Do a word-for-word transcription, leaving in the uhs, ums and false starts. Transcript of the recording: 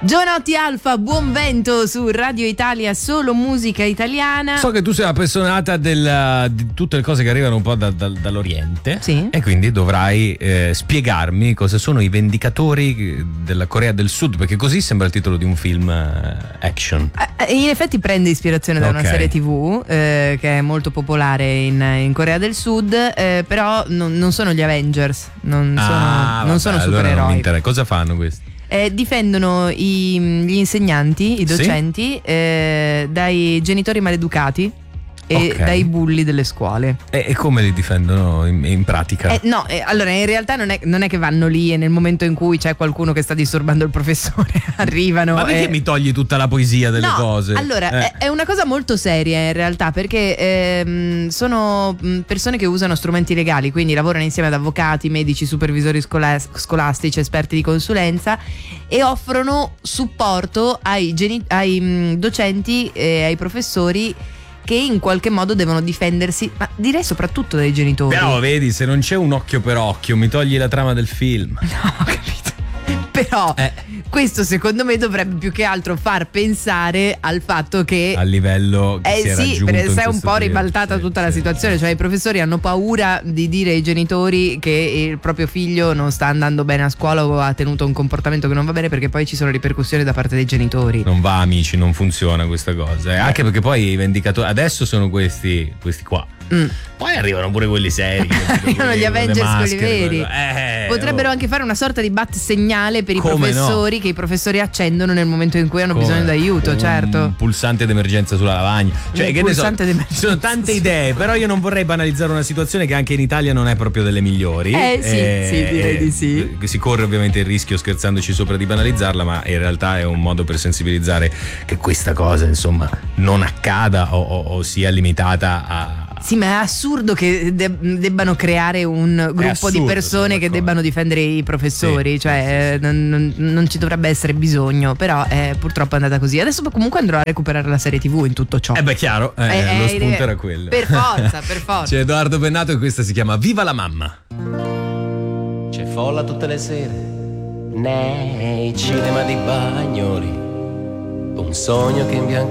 Giovanotti Alfa, buon vento su Radio Italia, solo musica italiana. So che tu sei appassionata del, di tutte le cose che arrivano un po' da, da, dall'Oriente, sì. E quindi dovrai eh, spiegarmi cosa sono i vendicatori della Corea del Sud, perché così sembra il titolo di un film eh, action. Eh, in effetti prende ispirazione da Okay. una serie tivù eh, che è molto popolare in, in Corea del Sud, eh, però non, non sono gli Avengers, non sono, Ah, non vabbè, sono allora non mi supereroi. interessa. Cosa fanno questi? Eh, difendono i- gli insegnanti, i Sì? docenti, eh, dai genitori maleducati e Ok. dai bulli delle scuole. E, e come li difendono in, in pratica? Eh, no, eh, allora in realtà non è, non è che vanno lì e nel momento in cui c'è qualcuno che sta disturbando il professore arrivano. Ma perché e- mi togli tutta la poesia delle No, cose? allora Eh. è, è una cosa molto seria in realtà, perché ehm, sono mh, persone che usano strumenti legali, quindi lavorano insieme ad avvocati, medici, supervisori scolas- scolastici, esperti di consulenza, e offrono supporto ai, geni- ai mh, docenti e ai professori che in qualche modo devono difendersi, ma direi soprattutto dai genitori. Però vedi, se non c'è un occhio per occhio, mi togli la trama del film. No, ho capito. Però Eh. questo secondo me dovrebbe più che altro far pensare al fatto che A livello che si Eh è sì, raggiunto perché in si è un questo po' periodo. ribaltata Sì, tutta sì, la situazione, sì. cioè i professori hanno paura di dire ai genitori che il proprio figlio non sta andando bene a scuola o ha tenuto un comportamento che non va bene, perché poi ci sono ripercussioni da parte dei genitori. Non va, amici, non funziona questa cosa. Eh, Anche perché poi i vendicatori adesso sono questi, questi qua. Mm. Poi arrivano pure quelli seri. Arrivano gli Avengers, quelli veri. Eh, Potrebbero oh. anche fare una sorta di bat segnale per i Come professori, che i professori accendono nel momento in cui hanno Come? bisogno d'aiuto, Un certo. pulsante d'emergenza sulla lavagna. Cioè, Un che ne so, pulsante d'emergenza, ci sono tante sì. idee, però io non vorrei banalizzare una situazione che anche in Italia non è proprio delle migliori. Eh, sì, sì, direi di sì. Si corre ovviamente il rischio, scherzandoci sopra, di banalizzarla, ma in realtà è un modo per sensibilizzare che questa cosa, insomma, non accada o, o- o sia limitata a. Sì, ma è assurdo che de- debbano creare un gruppo assurdo, di persone sono che d'accordo. debbano difendere i professori, Sì, cioè sì, sì, eh, non, non- non ci dovrebbe essere bisogno, però eh, purtroppo è andata così. Adesso comunque andrò a recuperare la serie tivù in tutto ciò. Eh beh, chiaro, eh, Eh, lo eh, spunto eh, era quello. Per forza, per forza. C'è Edoardo Bennato e questa si chiama Viva la mamma. C'è folla tutte le sere nei cinema di Bagnoli, un sogno che in bianco